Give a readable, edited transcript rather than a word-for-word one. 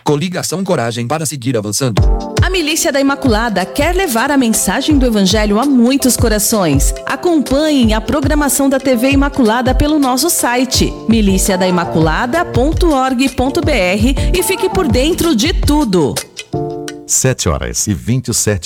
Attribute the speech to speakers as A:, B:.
A: Coligação Coragem para seguir avançando.
B: A Milícia da Imaculada quer levar a mensagem do Evangelho a muitos corações. Acompanhem a programação da TV Imaculada pelo nosso site miliciadaimaculada.org.br e fique por dentro de tudo.
C: 7h27.